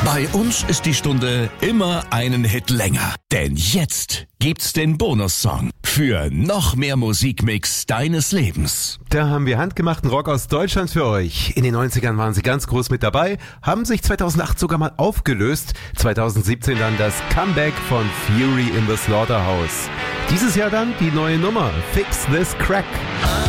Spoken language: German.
Bei uns ist die Stunde immer einen Hit länger. Denn jetzt gibt's den Bonussong für noch mehr Musikmix deines Lebens. Da haben wir handgemachten Rock aus Deutschland für euch. In den 90ern waren sie ganz groß mit dabei, haben sich 2008 sogar mal aufgelöst. 2017 dann das Comeback von Fury in the Slaughterhouse. Dieses Jahr dann die neue Nummer, Fix This Crack.